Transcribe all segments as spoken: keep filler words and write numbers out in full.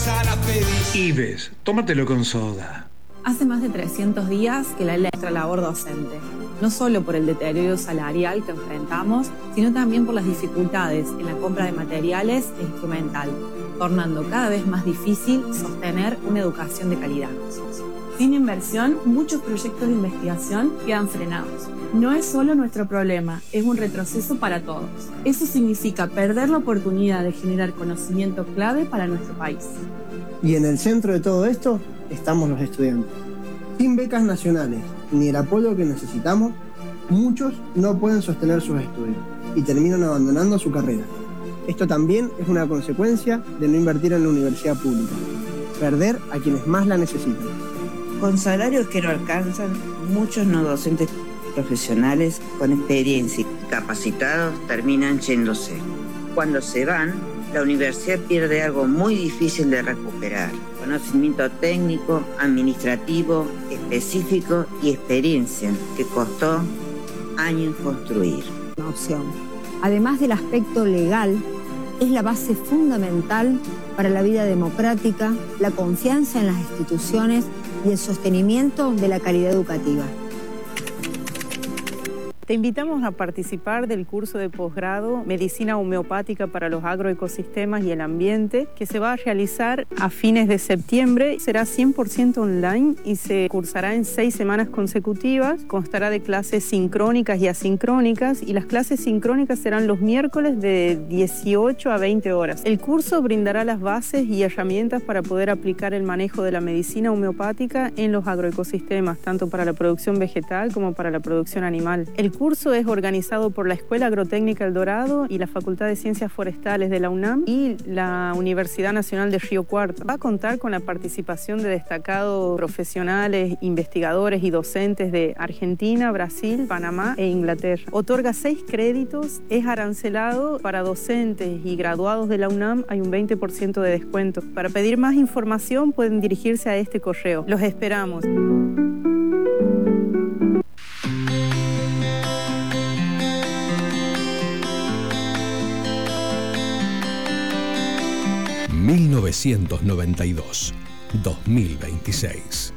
pasar a pedir. Ives, tómatelo con soda. Hace más de trescientos días que la ley de nuestra labor docente, no solo por el deterioro salarial que enfrentamos, sino también por las dificultades en la compra de materiales e instrumental, tornando cada vez más difícil sostener una educación de calidad. Sin inversión, muchos proyectos de investigación quedan frenados. No es solo nuestro problema, es un retroceso para todos. Eso significa perder la oportunidad de generar conocimiento clave para nuestro país. Y en el centro de todo esto estamos los estudiantes. Sin becas nacionales ni el apoyo que necesitamos, muchos no pueden sostener sus estudios y terminan abandonando su carrera. Esto también es una consecuencia de no invertir en la universidad pública, perder a quienes más la necesitan. Con salarios que no alcanzan, muchos no docentes profesionales con experiencia y capacitados terminan yéndose. Cuando se van, la universidad pierde algo muy difícil de recuperar: conocimiento técnico, administrativo, específico y experiencia que costó años construir. Una opción. Además del aspecto legal, es la base fundamental para la vida democrática, la confianza en las instituciones y el sostenimiento de la calidad educativa. Te invitamos a participar del curso de posgrado Medicina Homeopática para los Agroecosistemas y el Ambiente, que se va a realizar a fines de septiembre. Será cien por ciento online y se cursará en seis semanas consecutivas. Constará de clases sincrónicas y asincrónicas, y las clases sincrónicas serán los miércoles de dieciocho a veinte horas. El curso brindará las bases y herramientas para poder aplicar el manejo de la medicina homeopática en los agroecosistemas, tanto para la producción vegetal como para la producción animal. El El curso es organizado por la Escuela Agrotécnica El Dorado y la Facultad de Ciencias Forestales de la UNAM y la Universidad Nacional de Río Cuarto. Va a contar con la participación de destacados profesionales, investigadores y docentes de Argentina, Brasil, Panamá e Inglaterra. Otorga seis créditos, es arancelado. Para docentes y graduados de la UNAM hay un veinte por ciento de descuento. Para pedir más información pueden dirigirse a este correo. Los esperamos. mil novecientos noventa y dos a dos mil veintiséis.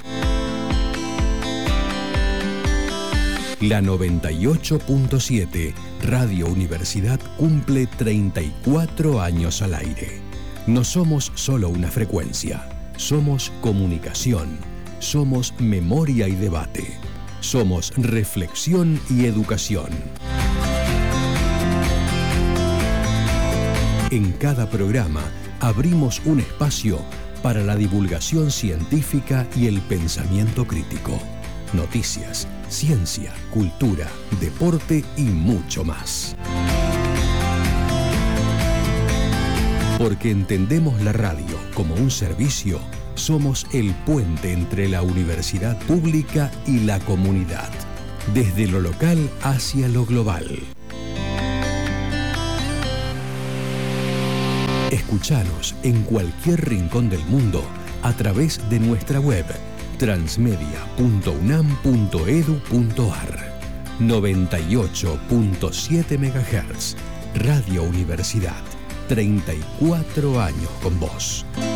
La noventa y ocho punto siete Radio Universidad cumple treinta y cuatro años al aire. No somos solo una frecuencia, somos comunicación, somos memoria y debate, somos reflexión y educación. En cada programa abrimos un espacio para la divulgación científica y el pensamiento crítico. Noticias, ciencia, cultura, deporte y mucho más. Porque entendemos la radio como un servicio, somos el puente entre la universidad pública y la comunidad, desde lo local hacia lo global. Escuchanos en cualquier rincón del mundo a través de nuestra web transmedia punto unam punto edu punto ar. noventa y ocho punto siete megahertz. Radio Universidad. treinta y cuatro años con vos.